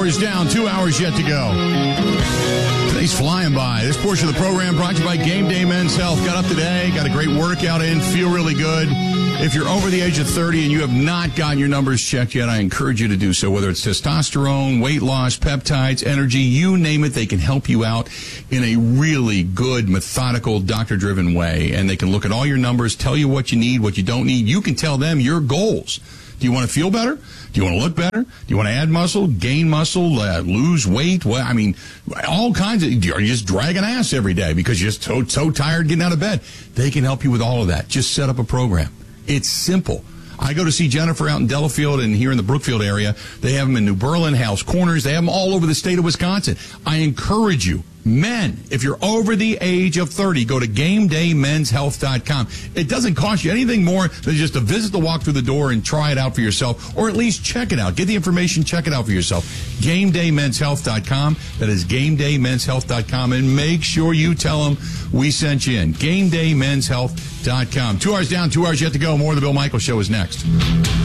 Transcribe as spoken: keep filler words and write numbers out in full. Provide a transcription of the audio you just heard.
hours down, two hours yet to go. Today's flying by. This portion of the program brought to you by Game Day Men's Health. Got up today, got a great workout in, feel really good. If you're over the age of thirty and you have not gotten your numbers checked yet, I encourage you to do so. Whether it's testosterone, weight loss, peptides, energy, you name it, they can help you out in a really good, methodical, doctor-driven way. And they can look at all your numbers, tell you what you need, what you don't need. You can tell them your goals. Do you want to feel better? Do you want to look better? Do you want to add muscle, gain muscle, uh, lose weight? Well, I mean, all kinds of, are you just dragging ass every day because you're so, so tired getting out of bed? They can help you with all of that. Just set up a program. It's simple. I go to see Jennifer out in Delafield and here in the Brookfield area. They have them in New Berlin, House Corners. They have them all over the state of Wisconsin. I encourage you, men, if you're over the age of thirty, go to game day men's health dot com. It doesn't cost you anything more than just to visit the walk through the door and try it out for yourself, or at least check it out. Get the information, check it out for yourself. game day men's health dot com. That is game day men's health dot com. And make sure you tell them we sent you in. game day men's health dot com. Two hours down, two hours yet to go. More of the Bill Michaels Show is next.